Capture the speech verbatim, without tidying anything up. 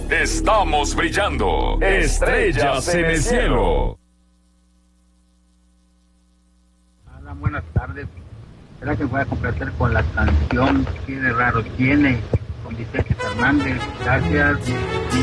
Estamos brillando. Estrellas en el cielo. Hola, buenas tardes. Espera que voy a complacer con la canción Qué de raro tiene, con Vicente Fernández. Gracias.